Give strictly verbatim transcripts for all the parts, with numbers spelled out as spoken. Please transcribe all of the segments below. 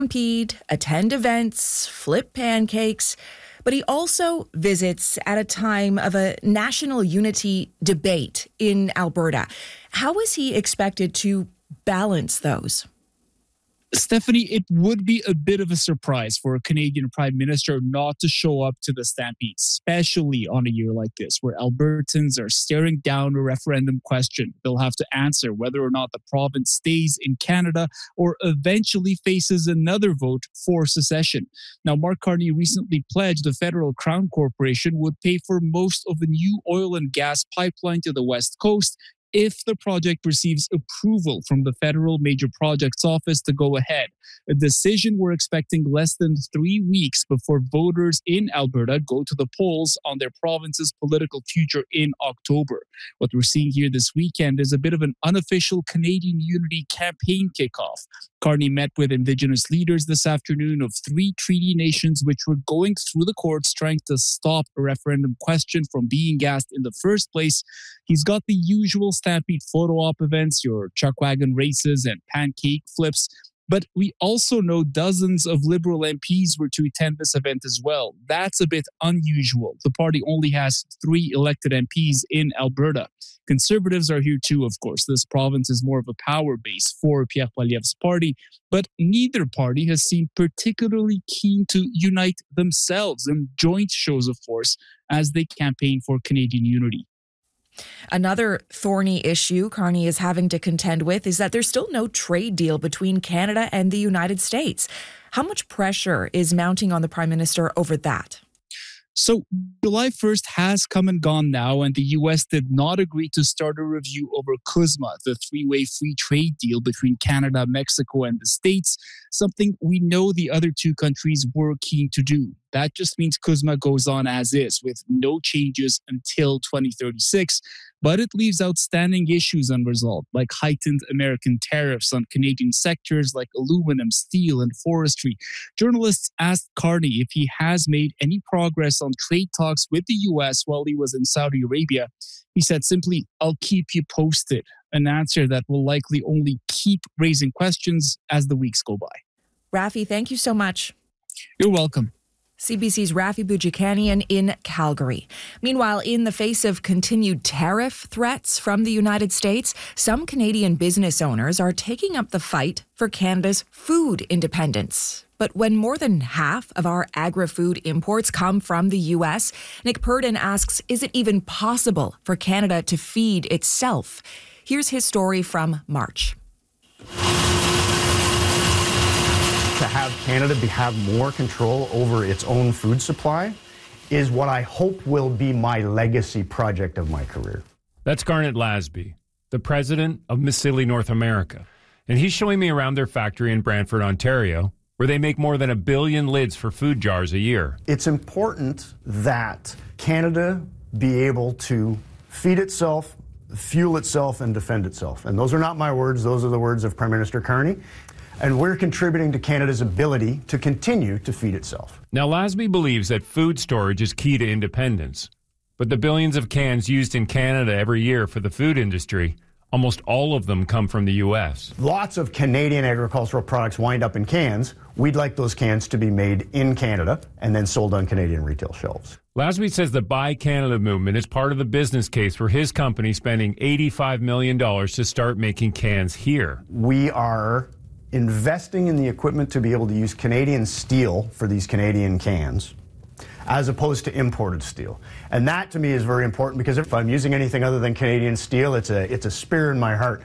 stampede, attend events, flip pancakes, but he also visits at a time of a national unity debate in Alberta. How is he expected to balance those? Stephanie, it would be a bit of a surprise for a Canadian Prime Minister not to show up to the stampede, especially on a year like this, where Albertans are staring down a referendum question. They'll have to answer whether or not the province stays in Canada or eventually faces another vote for secession. Now, Mark Carney recently pledged the Federal Crown Corporation would pay for most of the new oil and gas pipeline to the West Coast if the project receives approval from the Federal Major Projects Office to go ahead. A decision we're expecting less than three weeks before voters in Alberta go to the polls on their province's political future in October. What we're seeing here this weekend is a bit of an unofficial Canadian Unity campaign kickoff. Carney met with Indigenous leaders this afternoon of three treaty nations which were going through the courts trying to stop a referendum question from being asked in the first place. He's got the usual Stampede photo op events, your chuck wagon races and pancake flips. But we also know dozens of Liberal M Ps were to attend this event as well. That's a bit unusual. The party only has three elected M Ps in Alberta. Conservatives are here too, of course. This province is more of a power base for Pierre Poilievre's party, but neither party has seemed particularly keen to unite themselves in joint shows of force as they campaign for Canadian unity. Another thorny issue Carney is having to contend with is that there's still no trade deal between Canada and the United States. How much pressure is mounting on the Prime Minister over that? So July first has come and gone now, and the U S did not agree to start a review over CUSMA, the three-way free trade deal between Canada, Mexico, and the States, something we know the other two countries were keen to do. That just means CUSMA goes on as is, with no changes until twenty thirty-six, but it leaves outstanding issues unresolved, like heightened American tariffs on Canadian sectors like aluminum, steel, and forestry. Journalists asked Carney if he has made any progress on trade talks with the U S while he was in Saudi Arabia. He said simply, "I'll keep you posted," an answer that will likely only keep raising questions as the weeks go by. Rafi, thank you so much. You're welcome. C B C's Rafi Boudjikanian in Calgary. Meanwhile, in the face of continued tariff threats from the United States, some Canadian business owners are taking up the fight for Canada's food independence. But when more than half of our agri-food imports come from the U S, Nick Purdon asks, is it even possible for Canada to feed itself? Here's his story from March. To have Canada be, have more control over its own food supply is what I hope will be my legacy project of my career. That's Garnet Lasby, the president of Misili North America. And he's showing me around their factory in Brantford, Ontario, where they make more than a billion lids for food jars a year. It's important that Canada be able to feed itself, fuel itself, and defend itself. And those are not my words, those are the words of Prime Minister Carney. And we're contributing to Canada's ability to continue to feed itself. Now, Lasby believes that food storage is key to independence. But the billions of cans used in Canada every year for the food industry, almost all of them come from the U S. Lots of Canadian agricultural products wind up in cans. We'd like those cans to be made in Canada and then sold on Canadian retail shelves. Lasby says the Buy Canada movement is part of the business case for his company spending eighty-five million dollars to start making cans here. We are investing in the equipment to be able to use Canadian steel for these Canadian cans, as opposed to imported steel. And that to me is very important, because if I'm using anything other than Canadian steel, it's a, it's a spear in my heart.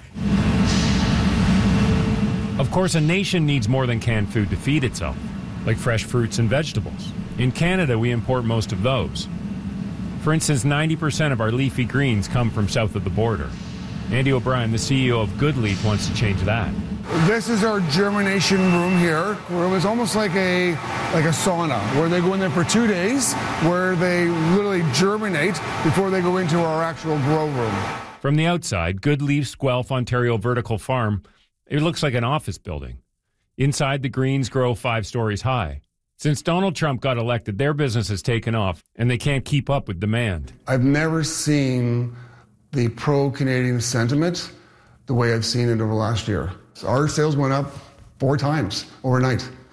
Of course, a nation needs more than canned food to feed itself, like fresh fruits and vegetables. In Canada, we import most of those. For instance, ninety percent of our leafy greens come from south of the border. Andy O'Brien, the C E O of Goodleaf, wants to change that. This is our germination room here, where it was almost like a like a sauna, where they go in there for two days, where they literally germinate before they go into our actual grow room. From the outside, Goodleaf's Guelph, Ontario vertical farm, it looks like an office building. Inside, the greens grow five stories high. Since Donald Trump got elected, their business has taken off, and they can't keep up with demand. I've never seen the pro-Canadian sentiment the way I've seen it over the last year. Our sales went up four times overnight.